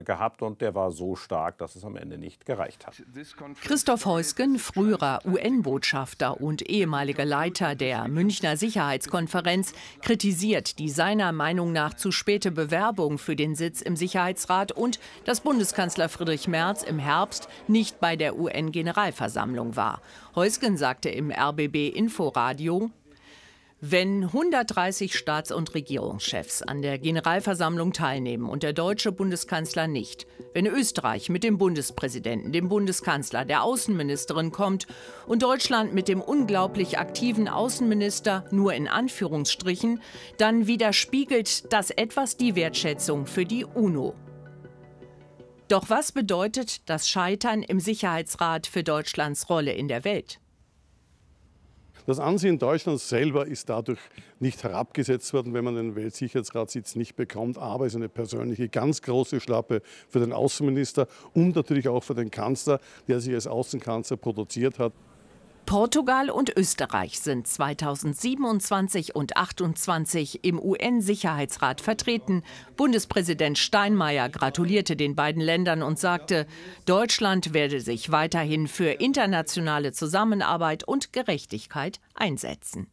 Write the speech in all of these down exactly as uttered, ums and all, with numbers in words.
gehabt und der war so stark, dass es am Ende nicht gereicht hat. Christoph Heusgen, früherer U N-Botschafter und ehemaliger Leiter der Münchner Sicherheitskonferenz, kritisiert die seiner Meinung nach zu späte Bewerbung für den Sitz im Sicherheitsrat und dass Bundeskanzler Friedrich Merz im Herbst nicht bei der U N-Generalversammlung war. Heusgen sagte im R B B-Inforadio: Wenn hundertdreißig Staats- und Regierungschefs an der Generalversammlung teilnehmen und der deutsche Bundeskanzler nicht, wenn Österreich mit dem Bundespräsidenten, dem Bundeskanzler, der Außenministerin kommt und Deutschland mit dem unglaublich aktiven Außenminister nur in Anführungsstrichen, dann widerspiegelt das etwas die Wertschätzung für die UNO. Doch was bedeutet das Scheitern im Sicherheitsrat für Deutschlands Rolle in der Welt? Das Ansehen Deutschlands selber ist dadurch nicht herabgesetzt worden, wenn man den Weltsicherheitsratssitz nicht bekommt. Aber es ist eine persönliche, ganz große Schlappe für den Außenminister und natürlich auch für den Kanzler, der sich als Außenkanzler produziert hat. Portugal und Österreich sind zweitausendsiebenundzwanzig und achtundzwanzig im U N-Sicherheitsrat vertreten. Bundespräsident Steinmeier gratulierte den beiden Ländern und sagte, Deutschland werde sich weiterhin für internationale Zusammenarbeit und Gerechtigkeit einsetzen.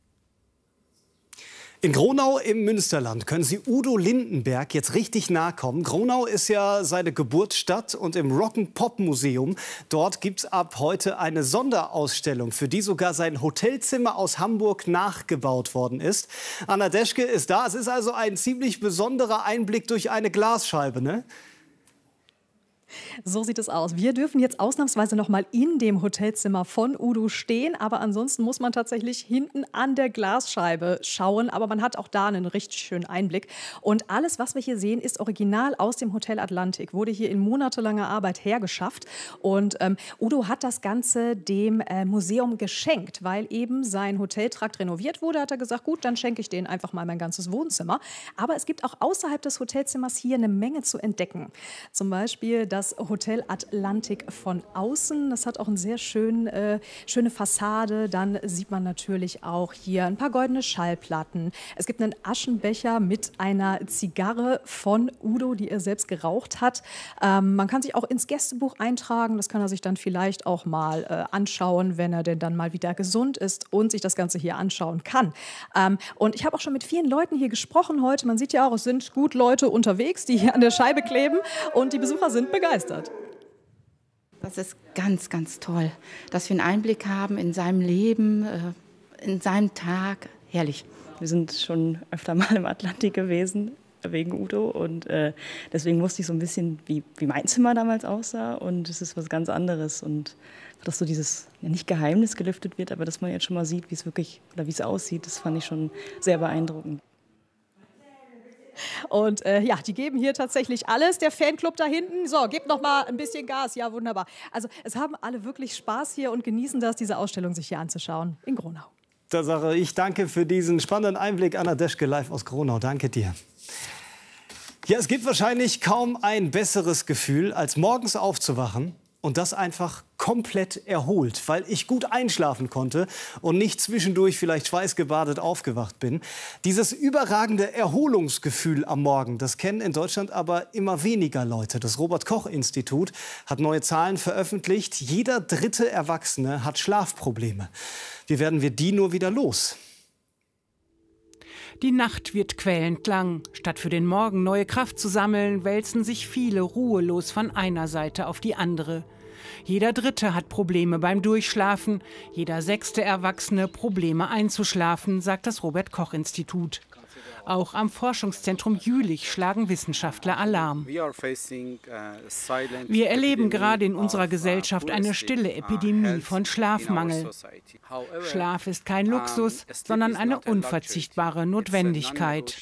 In Gronau im Münsterland können Sie Udo Lindenberg jetzt richtig nahe kommen. Gronau ist ja seine Geburtsstadt und im Rock'n'Pop-Museum, dort gibt es ab heute eine Sonderausstellung, für die sogar sein Hotelzimmer aus Hamburg nachgebaut worden ist. Anna Deschke ist da. Es ist also ein ziemlich besonderer Einblick durch eine Glasscheibe, ne? So sieht es aus. Wir dürfen jetzt ausnahmsweise noch mal in dem Hotelzimmer von Udo stehen, aber ansonsten muss man tatsächlich hinten an der Glasscheibe schauen, aber man hat auch da einen richtig schönen Einblick. Und alles, was wir hier sehen, ist original aus dem Hotel Atlantik, wurde hier in monatelanger Arbeit hergeschafft. Und ähm, Udo hat das Ganze dem äh, Museum geschenkt, weil eben sein Hoteltrakt renoviert wurde, hat er gesagt, gut, dann schenke ich denen einfach mal mein ganzes Wohnzimmer. Aber es gibt auch außerhalb des Hotelzimmers hier eine Menge zu entdecken. Zum Beispiel das Das Hotel Atlantik von außen. Das hat auch eine sehr schön, äh, schöne Fassade. Dann sieht man natürlich auch hier ein paar goldene Schallplatten. Es gibt einen Aschenbecher mit einer Zigarre von Udo, die er selbst geraucht hat. Ähm, man kann sich auch ins Gästebuch eintragen. Das kann er sich dann vielleicht auch mal äh, anschauen, wenn er denn dann mal wieder gesund ist und sich das Ganze hier anschauen kann. Ähm, und ich habe auch schon mit vielen Leuten hier gesprochen heute. Man sieht ja auch, es sind gut Leute unterwegs, die hier an der Scheibe kleben. Und die Besucher sind begeistert. Das ist ganz, ganz toll, dass wir einen Einblick haben in seinem Leben, in seinem Tag. Herrlich. Wir sind schon öfter mal im Atlantik gewesen, wegen Udo. Und äh, deswegen wusste ich so ein bisschen, wie, wie mein Zimmer damals aussah. Und es ist was ganz anderes. Und dass so dieses, ja, nicht Geheimnis gelüftet wird, aber dass man jetzt schon mal sieht, wie es wirklich, oder wie es aussieht, das fand ich schon sehr beeindruckend. Und äh, ja, die geben hier tatsächlich alles. Der Fanclub da hinten, so, gebt noch mal ein bisschen Gas. Ja, wunderbar. Also es haben alle wirklich Spaß hier und genießen das, diese Ausstellung sich hier anzuschauen in Gronau. Da sage ich danke für diesen spannenden Einblick. Anna Deschke live aus Gronau. Danke dir. Ja, es gibt wahrscheinlich kaum ein besseres Gefühl, als morgens aufzuwachen und das einfach komplett erholt, weil ich gut einschlafen konnte und nicht zwischendurch vielleicht schweißgebadet aufgewacht bin. Dieses überragende Erholungsgefühl am Morgen, das kennen in Deutschland aber immer weniger Leute. Das Robert-Koch-Institut hat neue Zahlen veröffentlicht. Jeder dritte Erwachsene hat Schlafprobleme. Wie werden wir die nur wieder los? Die Nacht wird quälend lang. Statt für den Morgen neue Kraft zu sammeln, wälzen sich viele ruhelos von einer Seite auf die andere. Jeder Dritte hat Probleme beim Durchschlafen, jeder sechste Erwachsene Probleme einzuschlafen, sagt das Robert-Koch-Institut. Auch am Forschungszentrum Jülich schlagen Wissenschaftler Alarm. Wir erleben gerade in unserer Gesellschaft eine stille Epidemie von Schlafmangel. Schlaf ist kein Luxus, sondern eine unverzichtbare Notwendigkeit.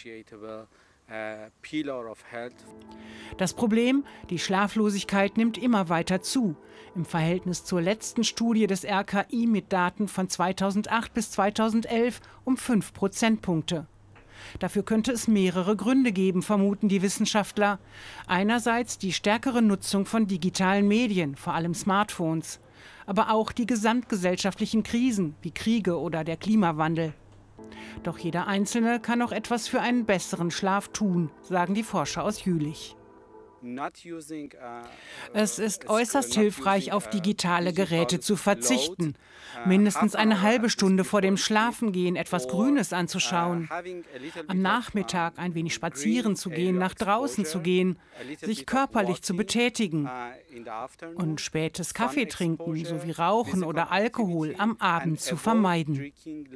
Das Problem, die Schlaflosigkeit nimmt immer weiter zu. Im Verhältnis zur letzten Studie des R K I mit Daten von zweitausendacht bis zweitausendelf um fünf Prozentpunkte. Dafür könnte es mehrere Gründe geben, vermuten die Wissenschaftler. Einerseits die stärkere Nutzung von digitalen Medien, vor allem Smartphones, aber auch die gesamtgesellschaftlichen Krisen wie Kriege oder der Klimawandel. Doch jeder Einzelne kann auch etwas für einen besseren Schlaf tun, sagen die Forscher aus Jülich. Es ist äußerst hilfreich, auf digitale Geräte zu verzichten. Mindestens eine halbe Stunde vor dem Schlafengehen etwas Grünes anzuschauen. Am Nachmittag ein wenig spazieren zu gehen, nach draußen zu gehen, sich körperlich zu betätigen. Und spätes Kaffee trinken sowie Rauchen oder Alkohol am Abend zu vermeiden.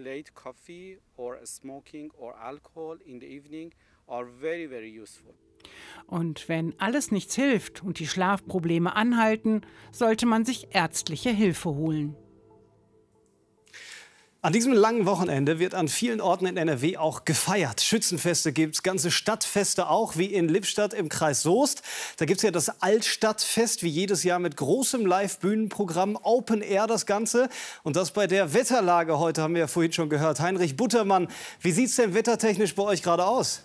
Und wenn alles nichts hilft und die Schlafprobleme anhalten, sollte man sich ärztliche Hilfe holen. An diesem langen Wochenende wird an vielen Orten in N R W auch gefeiert. Schützenfeste gibt es, ganze Stadtfeste auch, wie in Lippstadt im Kreis Soest. Da gibt es ja das Altstadtfest, wie jedes Jahr mit großem Live-Bühnenprogramm, Open Air das Ganze. Und das bei der Wetterlage heute, haben wir ja vorhin schon gehört. Heinrich Buttermann, wie sieht es denn wettertechnisch bei euch gerade aus?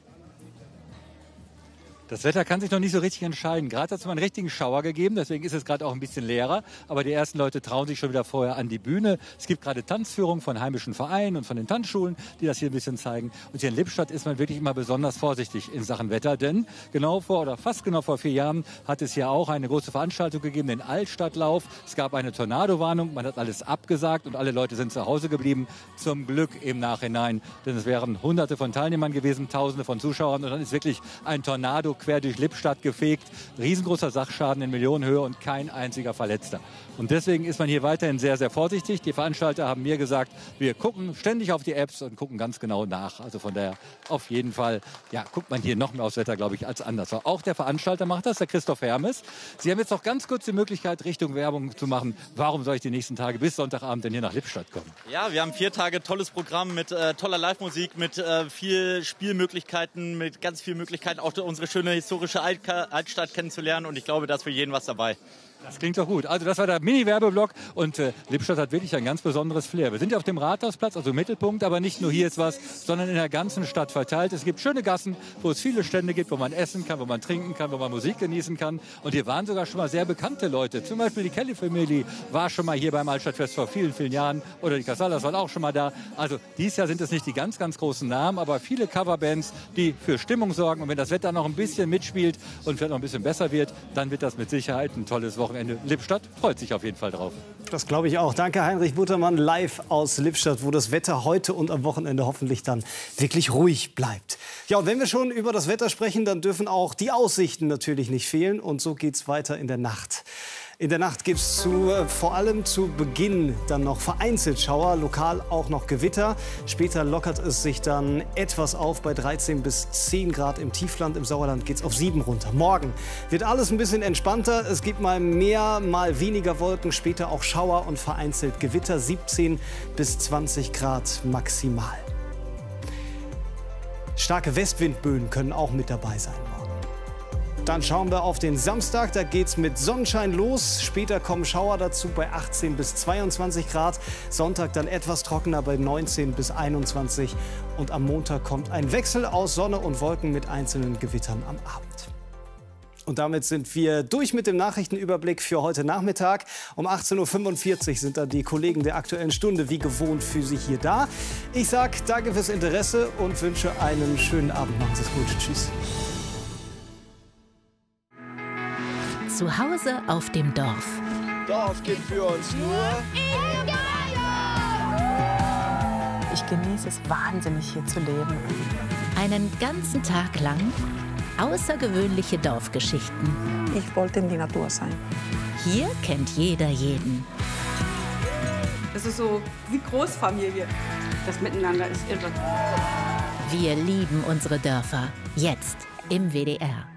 Das Wetter kann sich noch nicht so richtig entscheiden. Gerade hat es mal einen richtigen Schauer gegeben, deswegen ist es gerade auch ein bisschen leerer. Aber die ersten Leute trauen sich schon wieder vorher an die Bühne. Es gibt gerade Tanzführungen von heimischen Vereinen und von den Tanzschulen, die das hier ein bisschen zeigen. Und hier in Lippstadt ist man wirklich immer besonders vorsichtig in Sachen Wetter. Denn genau vor oder fast genau vor vier Jahren hat es hier auch eine große Veranstaltung gegeben, den Altstadtlauf. Es gab eine Tornadowarnung, man hat alles abgesagt und alle Leute sind zu Hause geblieben. Zum Glück im Nachhinein, denn es wären Hunderte von Teilnehmern gewesen, Tausende von Zuschauern. Und dann ist wirklich ein Tornado quer durch Lippstadt gefegt. Riesengroßer Sachschaden in Millionenhöhe und kein einziger Verletzter. Und deswegen ist man hier weiterhin sehr, sehr vorsichtig. Die Veranstalter haben mir gesagt, wir gucken ständig auf die Apps und gucken ganz genau nach. Also von daher auf jeden Fall, ja, guckt man hier noch mehr aufs Wetter, glaube ich, als anders. Auch der Veranstalter macht das, der Christoph Hermes. Sie haben jetzt noch ganz kurz die Möglichkeit, Richtung Werbung zu machen. Warum soll ich die nächsten Tage bis Sonntagabend denn hier nach Lippstadt kommen? Ja, wir haben vier Tage tolles Programm mit äh, toller Live-Musik, mit äh, viel Spielmöglichkeiten, mit ganz vielen Möglichkeiten, auch unsere schöne historische Alt Altstadt kennenzulernen. Und ich glaube, da ist für jeden was dabei. Das klingt doch gut. Also das war der Mini-Werbeblock und äh, Lippstadt hat wirklich ein ganz besonderes Flair. Wir sind ja auf dem Rathausplatz, also Mittelpunkt, aber nicht nur hier ist was, sondern in der ganzen Stadt verteilt. Es gibt schöne Gassen, wo es viele Stände gibt, wo man essen kann, wo man trinken kann, wo man Musik genießen kann. Und hier waren sogar schon mal sehr bekannte Leute. Zum Beispiel die Kelly Family war schon mal hier beim Altstadtfest vor vielen, vielen Jahren. Oder die Casallas waren auch schon mal da. Also dieses Jahr sind es nicht die ganz, ganz großen Namen, aber viele Coverbands, die für Stimmung sorgen. Und wenn das Wetter noch ein bisschen mitspielt und vielleicht noch ein bisschen besser wird, dann wird das mit Sicherheit ein tolles Wochenende. Lippstadt freut sich auf jeden Fall drauf. Das glaube ich auch. Danke, Heinrich Buttermann, live aus Lippstadt, wo das Wetter heute und am Wochenende hoffentlich dann wirklich ruhig bleibt. Ja, und wenn wir schon über das Wetter sprechen, dann dürfen auch die Aussichten natürlich nicht fehlen. Und so geht es weiter in der Nacht. In der Nacht gibt es äh, vor allem zu Beginn dann noch vereinzelt Schauer, lokal auch noch Gewitter. Später lockert es sich dann etwas auf bei dreizehn bis zehn Grad im Tiefland. Im Sauerland geht es auf sieben runter. Morgen wird alles ein bisschen entspannter. Es gibt mal mehr, mal weniger Wolken. Später auch Schauer und vereinzelt Gewitter. siebzehn bis zwanzig Grad maximal. Starke Westwindböen können auch mit dabei sein. Dann schauen wir auf den Samstag, da geht's mit Sonnenschein los. Später kommen Schauer dazu bei achtzehn bis zweiundzwanzig Grad. Sonntag dann etwas trockener bei neunzehn bis einundzwanzig. Und am Montag kommt ein Wechsel aus Sonne und Wolken mit einzelnen Gewittern am Abend. Und damit sind wir durch mit dem Nachrichtenüberblick für heute Nachmittag. Um achtzehn Uhr fünfundvierzig sind dann die Kollegen der Aktuellen Stunde wie gewohnt für Sie hier da. Ich sage danke fürs Interesse und wünsche einen schönen Abend. Machen Sie es gut. Tschüss. Zu Hause auf dem Dorf. Dorf gibt für uns nur Ich genieße es wahnsinnig, hier zu leben. Einen ganzen Tag lang außergewöhnliche Dorfgeschichten. Ich wollte in die Natur sein. Hier kennt jeder jeden. Das ist so wie Großfamilie. Das Miteinander ist irre. Wir lieben unsere Dörfer. Jetzt im W D R.